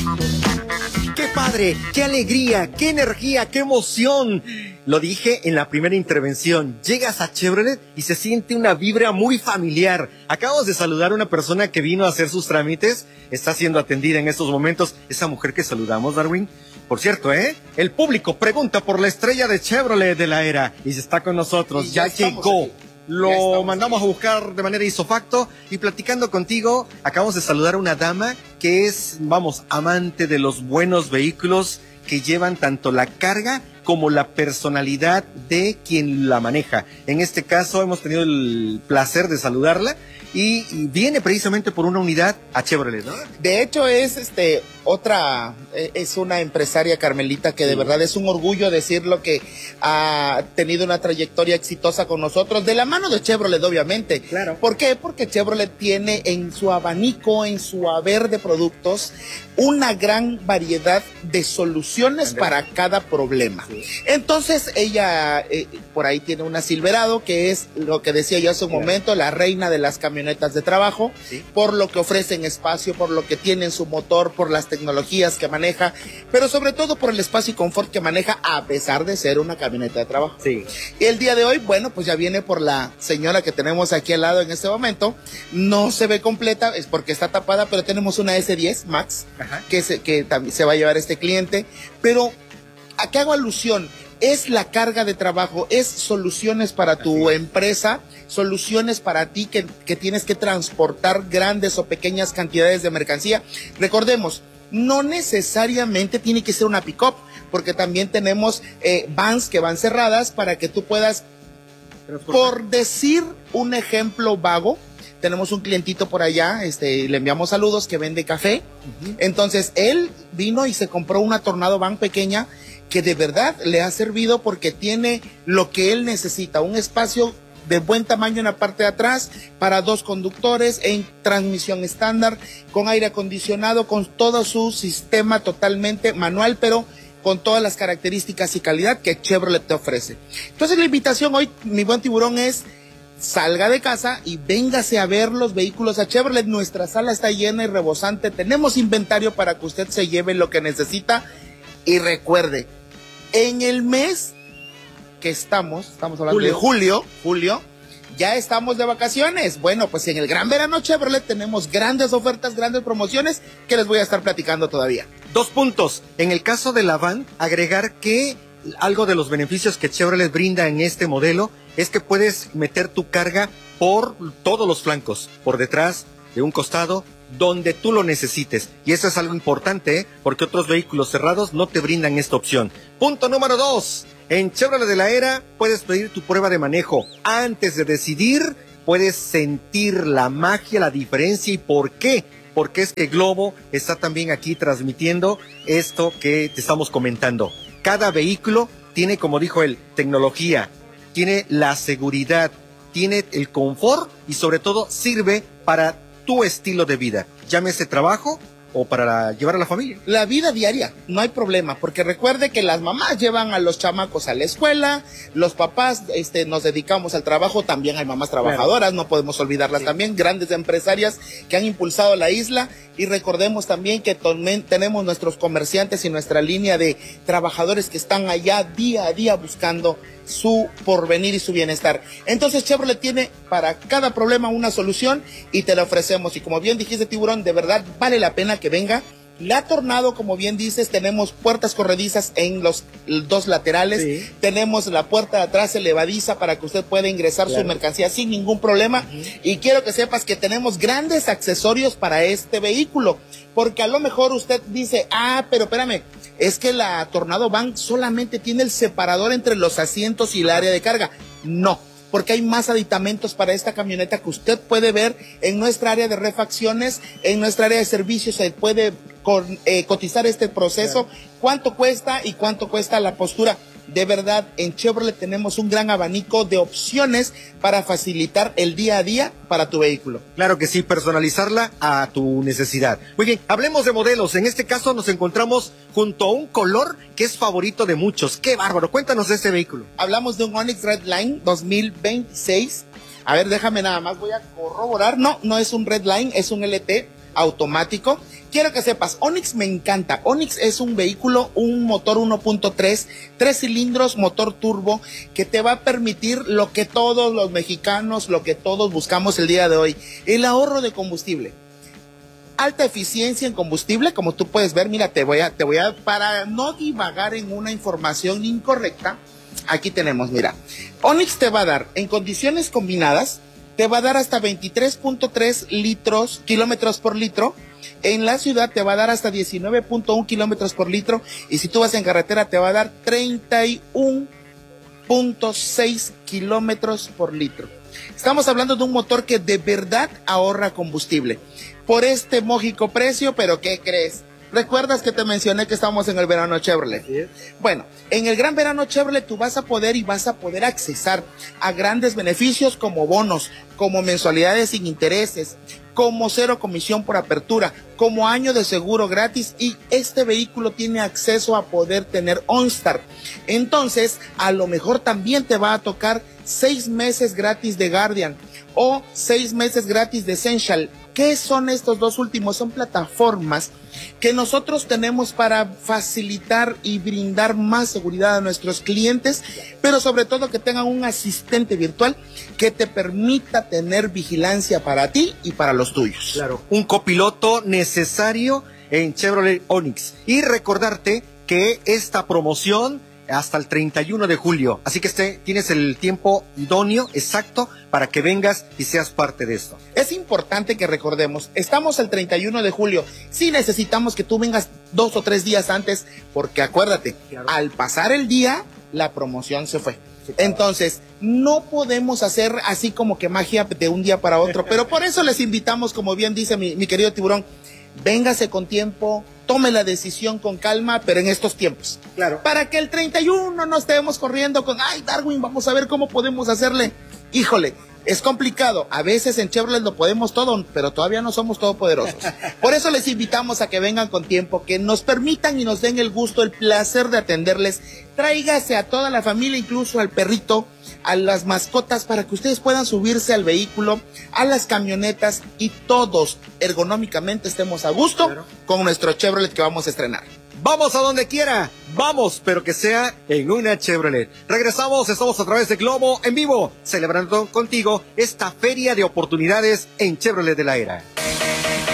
¡Qué padre! ¡Qué alegría! ¡Qué energía! ¡Qué emoción! Lo dije en la primera intervención. Llegas a Chevrolet y se siente una vibra muy familiar. Acabamos de saludar a una persona que vino a hacer sus trámites. Está siendo atendida en estos momentos. Esa mujer que saludamos, Darwin. Por cierto, el público pregunta por la estrella de Chevrolet de la era. Y está con nosotros. Ya llegó. Aquí. Lo mandamos a buscar de manera isofacto y platicando contigo, acabamos de saludar a una dama que es, amante de los buenos vehículos que llevan tanto la carga como la personalidad de quien la maneja. En este caso hemos tenido el placer de saludarla y viene precisamente por una unidad a Chevrolet, ¿no? De hecho es es una empresaria, Carmelita, que de verdad es un orgullo decirlo, que ha tenido una trayectoria exitosa con nosotros, de la mano de Chevrolet, obviamente. Claro. ¿Por qué? Porque Chevrolet tiene en su abanico, en su haber de productos, una gran variedad de soluciones para cada problema. Sí. Entonces ella por ahí tiene una Silverado, que es lo que decía yo hace un momento, la reina de las camionetas de trabajo, por lo que ofrece en espacio, por lo que tiene en su motor, por las tecnologías que maneja, pero sobre todo por el espacio y confort que maneja, a pesar de ser una camioneta de trabajo. Sí. Y el día de hoy, bueno, pues ya viene por la señora que tenemos aquí al lado en este momento. No se ve completa, es porque está tapada, pero tenemos una S10 Max, que también se va a llevar este cliente. Pero ¿a qué hago alusión? Es la carga de trabajo, es soluciones para tu empresa, soluciones para ti que tienes que transportar grandes o pequeñas cantidades de mercancía. Recordemos, no necesariamente tiene que ser una pick-up, porque también tenemos vans que van cerradas para que tú puedas, por decir un ejemplo vago, tenemos un clientito por allá, le enviamos saludos, que vende café. Entonces él vino y se compró una Tornado Van pequeña que de verdad le ha servido porque tiene lo que él necesita, un espacio de buen tamaño en la parte de atrás para 2 conductores, en transmisión estándar, con aire acondicionado, con todo su sistema totalmente manual, pero con todas las características y calidad que Chevrolet te ofrece. Entonces la invitación hoy, mi buen tiburón, es: salga de casa y véngase a ver los vehículos a Chevrolet. Nuestra sala está llena y rebosante. Tenemos inventario para que usted se lleve lo que necesita. Y recuerde, en el mes que estamos hablando de julio, ya estamos de vacaciones. Bueno, pues en el Gran Verano Chevrolet tenemos grandes ofertas, grandes promociones que les voy a estar platicando todavía. 2 puntos. En el caso de la van, agregar que algo de los beneficios que Chevrolet brinda en este modelo es que puedes meter tu carga por todos los flancos, por detrás, de un costado, donde tú lo necesites. Y eso es algo importante, porque otros vehículos cerrados no te brindan esta opción. Punto número 2. En Chevrolet de la Era puedes pedir tu prueba de manejo. Antes de decidir, puedes sentir la magia, la diferencia. ¿Y por qué? Porque es que Globo está también aquí transmitiendo esto que te estamos comentando. Cada vehículo tiene, como dijo él, tecnología, tiene la seguridad, tiene el confort y sobre todo sirve para tu estilo de vida, llámese trabajo o para llevar a la familia. La vida diaria, no hay problema, porque recuerde que las mamás llevan a los chamacos a la escuela, los papás nos dedicamos al trabajo, también hay mamás trabajadoras, no podemos olvidarlas también, grandes empresarias que han impulsado la isla. Y recordemos también que tenemos nuestros comerciantes y nuestra línea de trabajadores que están allá día a día buscando su porvenir y su bienestar. Entonces Chevrolet tiene para cada problema una solución y te la ofrecemos. Y como bien dijiste, tiburón, de verdad vale la pena que venga. La Tornado, como bien dices, tenemos puertas corredizas en los 2 laterales, tenemos la puerta de atrás elevadiza para que usted pueda ingresar su mercancía sin ningún problema. Y quiero que sepas que tenemos grandes accesorios para este vehículo, porque a lo mejor usted dice, pero espérame, es que la Tornado Van solamente tiene el separador entre los asientos y el área de carga. No, porque hay más aditamentos para esta camioneta que usted puede ver en nuestra área de refacciones, en nuestra área de servicios. Se puede cotizar este proceso, cuánto cuesta y cuánto cuesta la postura. De verdad, en Chevrolet tenemos un gran abanico de opciones para facilitar el día a día para tu vehículo. Claro que sí, personalizarla a tu necesidad. Muy bien, hablemos de modelos. En este caso nos encontramos junto a un color que es favorito de muchos. ¡Qué bárbaro! Cuéntanos de este vehículo. Hablamos de un Onix Redline 2026. A ver, déjame nada más, voy a corroborar. No es un Redline, es un LT. automático. Quiero que sepas, Onix me encanta. Onix es un vehículo, un motor 1.3, 3 cilindros, motor turbo, que te va a permitir lo que todos los mexicanos, lo que todos buscamos el día de hoy, el ahorro de combustible. Alta eficiencia en combustible, como tú puedes ver, mira, te voy a, para no divagar en una información incorrecta, aquí tenemos, mira, Onix te va a dar, en condiciones combinadas, te va a dar hasta 23.3 kilómetros por litro. En la ciudad te va a dar hasta 19.1 kilómetros por litro. Y si tú vas en carretera te va a dar 31.6 kilómetros por litro. Estamos hablando de un motor que de verdad ahorra combustible. Por este módico precio, pero ¿qué crees? ¿Recuerdas que te mencioné que estamos en el verano Chevrolet? ¿Sí? Bueno, en el gran verano Chevrolet tú vas a poder accesar a grandes beneficios como bonos, como mensualidades sin intereses, como 0 comisión por apertura, como año de seguro gratis, y este vehículo tiene acceso a poder tener OnStar. Entonces, a lo mejor también te va a tocar 6 meses gratis de Guardian o 6 meses gratis de Essential. ¿Qué son estos dos últimos? Son plataformas que nosotros tenemos para facilitar y brindar más seguridad a nuestros clientes, pero sobre todo que tengan un asistente virtual que te permita tener vigilancia para ti y para los tuyos. Claro, un copiloto necesario en Chevrolet Onix. Y recordarte que esta promoción hasta el 31 de julio. Así que tienes el tiempo idóneo, exacto, para que vengas y seas parte de esto. Es importante que recordemos, estamos el 31 de julio. Sí necesitamos que tú vengas 2 o 3 días antes, porque acuérdate, claro, al pasar el día, la promoción se fue. Sí, claro. Entonces, no podemos hacer así como que magia de un día para otro, pero por eso les invitamos, como bien dice mi querido Tiburón, véngase con tiempo, tome la decisión con calma, pero en estos tiempos. Claro. Para que el 31 no estemos corriendo con, ay, Darwin, vamos a ver cómo podemos hacerle. Híjole, es complicado. A veces en Chevrolet lo podemos todo, pero todavía no somos todopoderosos. Por eso les invitamos a que vengan con tiempo, que nos permitan y nos den el gusto, el placer de atenderles. Tráigase a toda la familia, incluso al perrito, a las mascotas, para que ustedes puedan subirse al vehículo, a las camionetas, y todos ergonómicamente estemos a gusto, claro, con nuestro Chevrolet que vamos a estrenar. Vamos a donde quiera, vamos, pero que sea en una Chevrolet. Regresamos, estamos a través de Globo en vivo, celebrando contigo esta feria de oportunidades en Chevrolet de la Era.